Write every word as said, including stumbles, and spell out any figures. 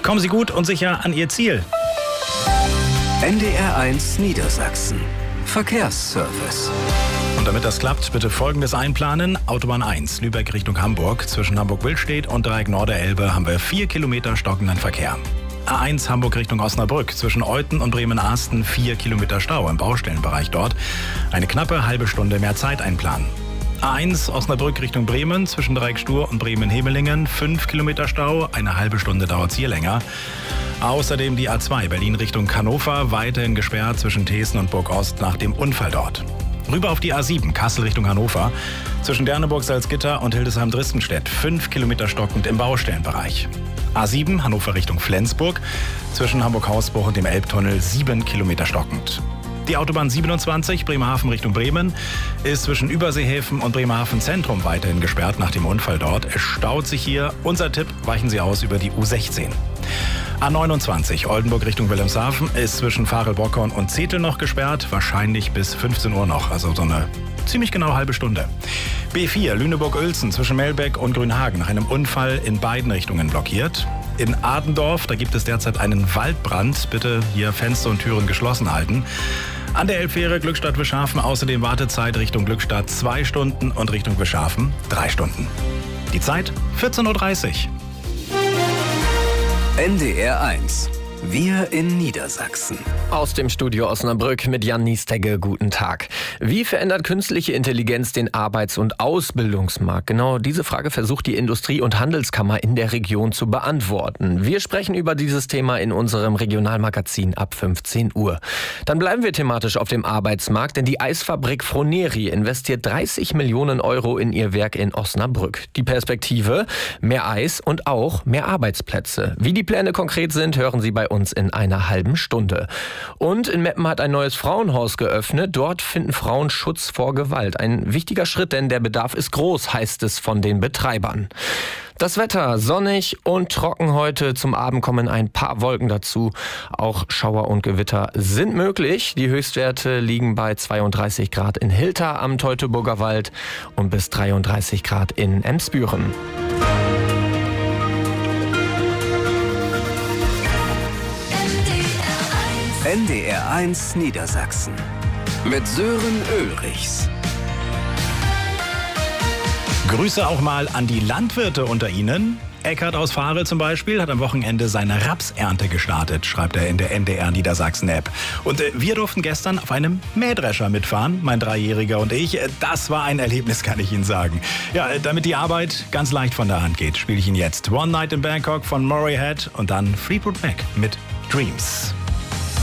Kommen Sie gut und sicher an Ihr Ziel. N D R eins Niedersachsen. Verkehrsservice. Und damit das klappt, bitte Folgendes einplanen. Autobahn eins, Lübeck Richtung Hamburg. Zwischen Hamburg-Willstedt und Dreieck Norderelbe haben wir vier Kilometer stockenden Verkehr. A eins Hamburg Richtung Osnabrück. Zwischen Euthen und Bremen-Ahsten vier Kilometer Stau im Baustellenbereich dort. Eine knappe halbe Stunde mehr Zeit einplanen. A eins Osnabrück Richtung Bremen. Zwischen Dreieck Stur und Bremen-Hemelingen fünf Kilometer Stau. Eine halbe Stunde dauert es hier länger. Außerdem die A zwei Berlin Richtung Hannover. Weiterhin gesperrt zwischen Thesen und Burg-Ost nach dem Unfall dort. Rüber auf die A sieben, Kassel Richtung Hannover. Zwischen Derneburg, Salzgitter und Hildesheim-Dristenstedt fünf Kilometer stockend im Baustellenbereich. A sieben, Hannover Richtung Flensburg. Zwischen Hamburg-Hausbruch und dem Elbtunnel sieben Kilometer stockend. Die Autobahn siebenundzwanzig, Bremerhaven Richtung Bremen, ist zwischen Überseehäfen und Bremerhaven Zentrum weiterhin gesperrt nach dem Unfall dort. Es staut sich hier. Unser Tipp, weichen Sie aus über die U sechzehn. A neunundzwanzig, Oldenburg Richtung Wilhelmshaven, ist zwischen Farel-Bockhorn und Zetel noch gesperrt. Wahrscheinlich bis fünfzehn Uhr noch, also so eine ziemlich genau halbe Stunde. B vier, Lüneburg-Uelzen zwischen Melbeck und Grünhagen nach einem Unfall in beiden Richtungen blockiert. In Adendorf, da gibt es derzeit einen Waldbrand. Bitte hier Fenster und Türen geschlossen halten. An der Elbfähre Glückstadt-Wischhafen außerdem Wartezeit Richtung Glückstadt zwei Stunden und Richtung Wischhafen drei Stunden. Die Zeit vierzehn Uhr dreißig. N D R eins. Wir in Niedersachsen. Aus dem Studio Osnabrück mit Jan Niestegge. Guten Tag. Wie verändert künstliche Intelligenz den Arbeits- und Ausbildungsmarkt? Genau diese Frage versucht die Industrie- und Handelskammer in der Region zu beantworten. Wir sprechen über dieses Thema in unserem Regionalmagazin ab fünfzehn Uhr. Dann bleiben wir thematisch auf dem Arbeitsmarkt, denn die Eisfabrik Froneri investiert dreißig Millionen Euro in ihr Werk in Osnabrück. Die Perspektive? Mehr Eis und auch mehr Arbeitsplätze. Wie die Pläne konkret sind, hören Sie bei uns in einer halben Stunde. Und in Meppen hat ein neues Frauenhaus geöffnet. Dort finden Frauen Schutz vor Gewalt. Ein wichtiger Schritt, denn der Bedarf ist groß, heißt es von den Betreibern. Das Wetter sonnig und trocken heute. Zum Abend kommen ein paar Wolken dazu. Auch Schauer und Gewitter sind möglich. Die Höchstwerte liegen bei zweiunddreißig Grad in Hilter am Teutoburger Wald und bis dreiunddreißig Grad in Emsbüren. N D R eins Niedersachsen mit Sören Ulrichs. Grüße auch mal an die Landwirte unter Ihnen. Eckhard aus Farel zum Beispiel hat am Wochenende seine Rapsernte gestartet, schreibt er in der N D R Niedersachsen-App. Und äh, wir durften gestern auf einem Mähdrescher mitfahren, mein Dreijähriger und ich. Das war ein Erlebnis, kann ich Ihnen sagen. Ja, damit die Arbeit ganz leicht von der Hand geht, spiele ich Ihnen jetzt One Night in Bangkok von Murray Head und dann Fleetwood Mac mit Dreams.